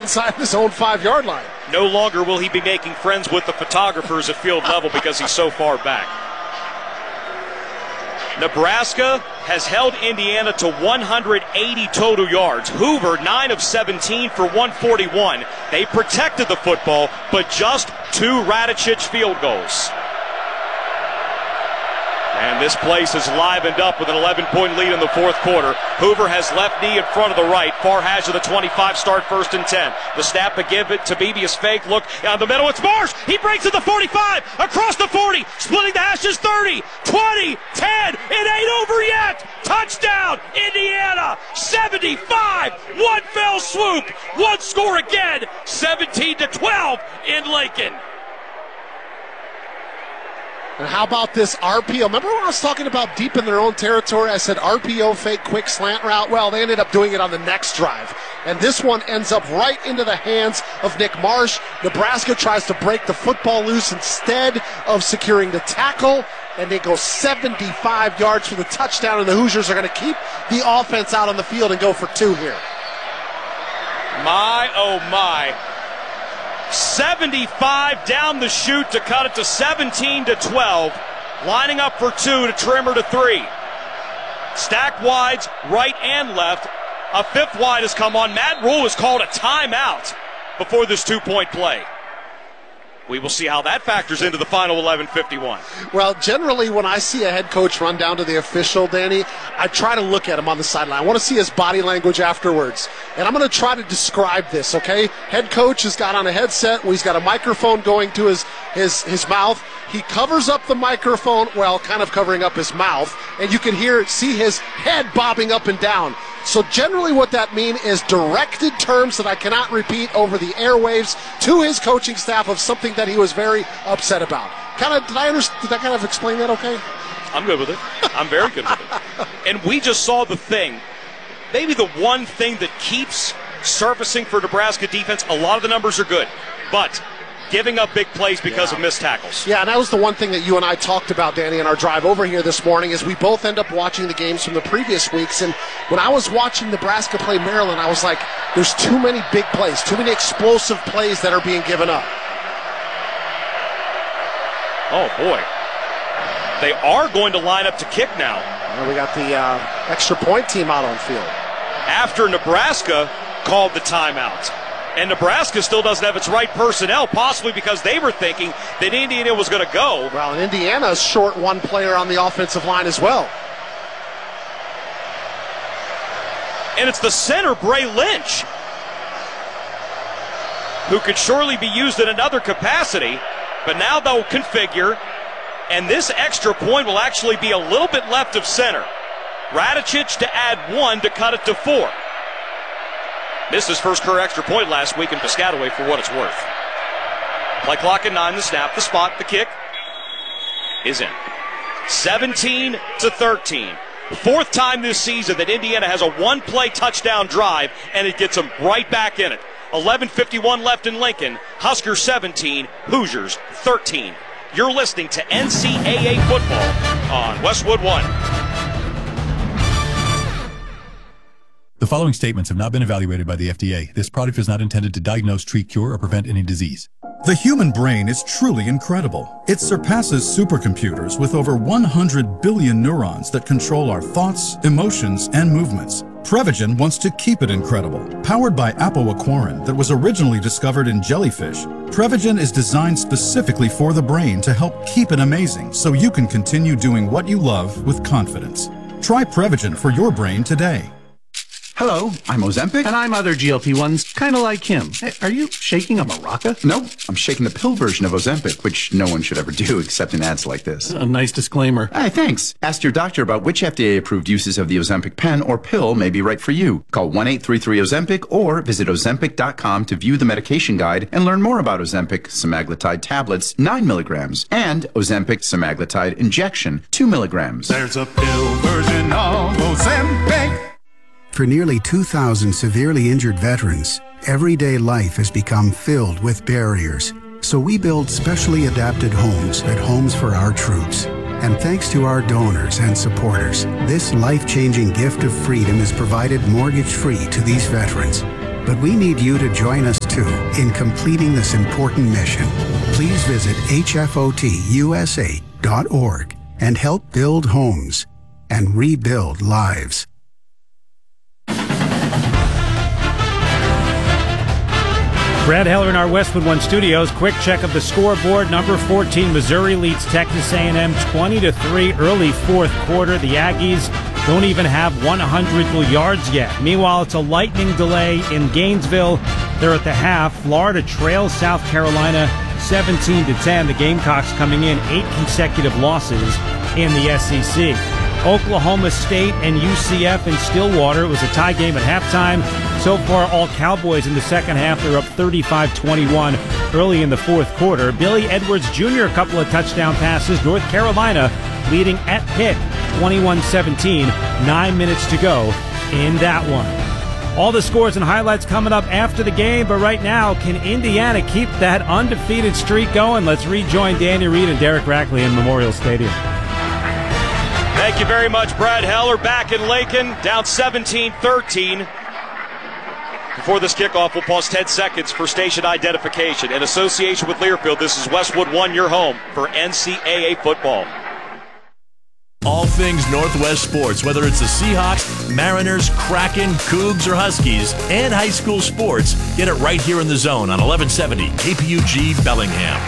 inside his own 5-yard line. No longer will he be making friends with the photographers at field level because he's so far back. Nebraska has held Indiana to 180 total yards. Hoover, 9 of 17 for 141. They protected the football, but just 2 Radicic field goals. And this place is livened up with an 11-point lead in the fourth quarter. Hoover has left knee in front of the right. Far hash of the 25, start 1st and 10. The snap to give it to Beebe, fake. Look down the middle. It's Marsh. He breaks at the 45, across the 40, splitting the hashes 30, 20, 10. It ain't over yet. Touchdown, Indiana, 75. One fell swoop. One score again, 17-12 in Lincoln. And how about this RPO? Remember when I was talking about deep in their own territory? I said RPO, fake, quick slant route. Well, they ended up doing it on the next drive. And this one ends up right into the hands of Nick Marsh. Nebraska tries to break the football loose instead of securing the tackle. And they go 75 yards for the touchdown. And the Hoosiers are going to keep the offense out on the field and go for 2 here. My, oh my. 75 down the chute to cut it to 17-12. Lining up for 2 to Trimmer to 3. Stack wides, right and left. A 5th wide has come on. Matt Rhule has called a timeout before this 2-point play. We will see how that factors into the final 11:51. Well, generally when I see a head coach run down to the official, Danny, I try to look at him on the sideline. I want to see his body language afterwards. And I'm going to try to describe this, okay? Head coach has got on a headset where he's got a microphone going to his mouth. He covers up the microphone, well, kind of covering up his mouth, and you can see his head bobbing up and down. So generally what that means is directed terms that I cannot repeat over the airwaves to his coaching staff of something that he was very upset about. Did I kind of explain that okay? I'm good with it. I'm very good with it. And we just saw the thing. Maybe the one thing that keeps surfacing for Nebraska defense, a lot of the numbers are good, but giving up big plays because of missed tackles. Yeah, and that was the one thing that you and I talked about, Danny, in our drive over here this morning, is we both end up watching the games from the previous weeks. And when I was watching Nebraska play Maryland, I was like, there's too many big plays, too many explosive plays that are being given up. Oh, boy. They are going to line up to kick now. Well, we got the extra point team out on field. After Nebraska called the timeout. And Nebraska still doesn't have its right personnel, possibly because they were thinking that Indiana was going to go. Well, and Indiana's short one player on the offensive line as well. And it's the center, Bray Lynch, who could surely be used in another capacity. But now they'll configure, and this extra point will actually be a little bit left of center. Radicic to add 1 to cut it to 4. Missed his first career extra point last week in Piscataway for what it's worth. Play clock at 9, the snap, the spot, the kick is in. 17-13. 4th time this season that Indiana has a one-play touchdown drive, and it gets them right back in it. 11:51 left in Lincoln. Huskers 17, Hoosiers 13. You're listening to NCAA football on Westwood One. The following statements have not been evaluated by the FDA. This product is not intended to diagnose, treat, cure, or prevent any disease. The human brain is truly incredible. It surpasses supercomputers with over 100 billion neurons that control our thoughts, emotions, and movements. Prevagen wants to keep it incredible. Powered by apoaquarin that was originally discovered in jellyfish, Prevagen is designed specifically for the brain to help keep it amazing so you can continue doing what you love with confidence. Try Prevagen for your brain today. Hello, I'm Ozempic. And I'm other GLP-1s, kind of like him. Hey, are you shaking a maraca? No, I'm shaking the pill version of Ozempic, which no one should ever do except in ads like this. A nice disclaimer. Hey, thanks. Ask your doctor about which FDA-approved uses of the Ozempic pen or pill may be right for you. Call 1-833-OZEMPIC or visit Ozempic.com to view the medication guide and learn more about Ozempic semaglutide tablets, 9 milligrams, and Ozempic semaglutide injection, 2 milligrams. There's a pill version of Ozempic. For nearly 2,000 severely injured veterans, everyday life has become filled with barriers. So we build specially adapted homes at Homes for Our Troops. And thanks to our donors and supporters, this life-changing gift of freedom is provided mortgage-free to these veterans. But we need you to join us too in completing this important mission. Please visit hfotusa.org and help build homes and rebuild lives. Brad Heller in our Westwood One studios. Quick check of the scoreboard. Number 14, Missouri leads Texas A&M 20-3 early fourth quarter. The Aggies don't even have 100 yards yet. Meanwhile, it's a lightning delay in Gainesville. They're at the half. Florida trails South Carolina 17-10. The Gamecocks coming in 8 consecutive losses in the SEC. Oklahoma State and UCF in Stillwater. It was a tie game at halftime. So far, all Cowboys in the second half. They're up 35-21 early in the fourth quarter. Billy Edwards Jr., a couple of touchdown passes. North Carolina leading at Pitt 21-17. 9 minutes to go in that one. All the scores and highlights coming up after the game, but right now, can Indiana keep that undefeated streak going? Let's rejoin Danny Reed and Derek Rackley in Memorial Stadium. Thank you very much, Brad Heller. Back in Lincoln, down 17-13. Before this kickoff, we'll pause 10 seconds for station identification. In association with Learfield, this is Westwood One, your home for NCAA football. All things Northwest sports, whether it's the Seahawks, Mariners, Kraken, Cougs, or Huskies, and high school sports, get it right here in the zone on 1170 KPUG Bellingham.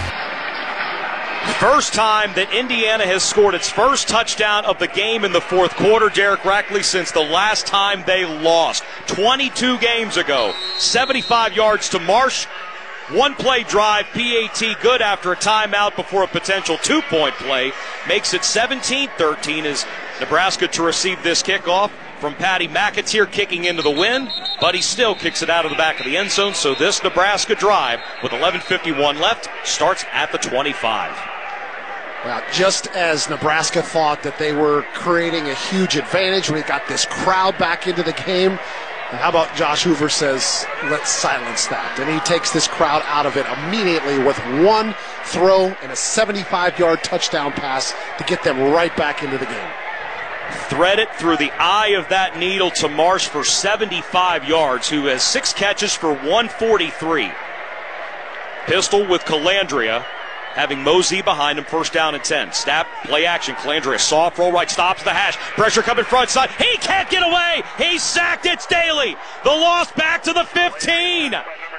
First time that Indiana has scored its first touchdown of the game in the fourth quarter, Derek Rackley, since the last time they lost. 22 games ago. 75 yards to Marsh. One-play drive, PAT good after a timeout before a potential two-point play. Makes it 17-13 as Nebraska to receive this kickoff from Patty McAteer kicking into the wind, but he still kicks it out of the back of the end zone. So this Nebraska drive with 11:51 left starts at the 25. Well, just as Nebraska thought that they were creating a huge advantage, we got this crowd back into the game. And how about Josh Hoover says, let's silence that. And he takes this crowd out of it immediately with one throw and a 75-yard touchdown pass to get them right back into the game. Thread it through the eye of that needle to Marsh for 75 yards, who has 6 catches for 143. Pistol with Calandria, having Mosey behind him, first down and 10. Snap, play action. Calandria, soft roll right, stops the hash. Pressure coming front side. He can't get away. He's sacked. It's Daly. The loss back to the 15.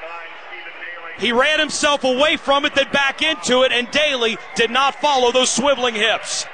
He ran himself away from it, then back into it, and Daly did not follow those swiveling hips.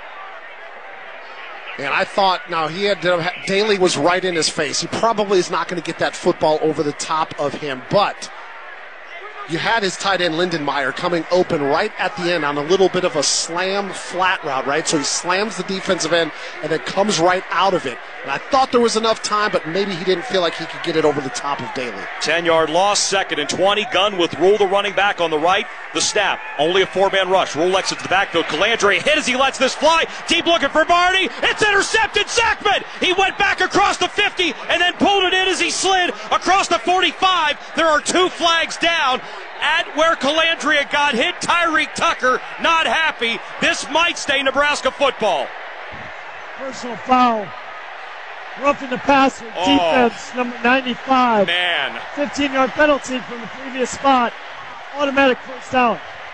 And I thought, now Daly was right in his face. He probably is not going to get that football over the top of him, but you had his tight end Lindenmeyer coming open right at the end on a little bit of a slam flat route, right? So he slams the defensive end and then comes right out of it. And I thought there was enough time, but maybe he didn't feel like he could get it over the top of Daly. 10-yard loss, 2nd and 20. Gunn with Rule, the running back, on the right. The snap, only a 4-man rush. Rule exits the backfield. Calandria hit as he lets this fly. Deep looking for Barney. It's intercepted. Zachman. He went back across the 50 and then pulled it in as he slid across the 45. There are 2 flags down at where Calandria got hit. Tyreek Tucker not happy. This might stay Nebraska football. Personal foul. Roughing the passer. Defense, number 95. Man. 15-yard penalty from the previous spot. Automatic first down.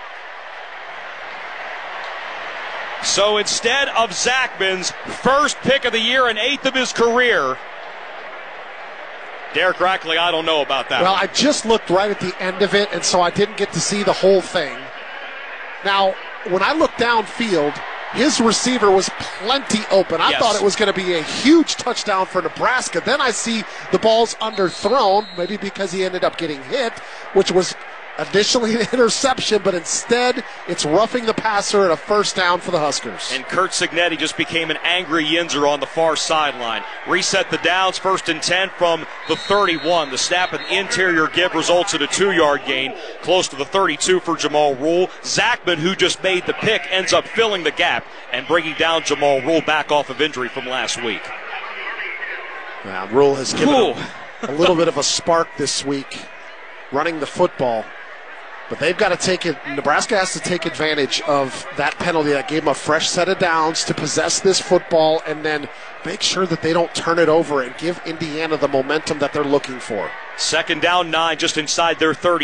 So instead of Zachman's first pick of the year and 8th of his career, Derek Rackley, I don't know about that. Well, I just looked right at the end of it, and so I didn't get to see the whole thing. Now, when I looked downfield, his receiver was plenty open. I thought it was going to be a huge touchdown for Nebraska. Then I see the ball's underthrown, maybe because he ended up getting hit, which was initially an interception, but instead it's roughing the passer and a first down for the Huskers. And Kurt Signetti just became an angry Yinzer on the far sideline. Reset the downs, 1st and 10 from the 31. The snap and interior give results in a 2-yard gain, close to the 32 for Jamal Rule. Zachman, who just made the pick, ends up filling the gap and bringing down Jamal Rule back off of injury from last week. Now, Rule has given a little bit of a spark this week running the football. But they've got to take it. Nebraska has to take advantage of that penalty that gave them a fresh set of downs to possess this football and then make sure that they don't turn it over and give Indiana the momentum that they're looking for. Second down, 9, just inside their 30.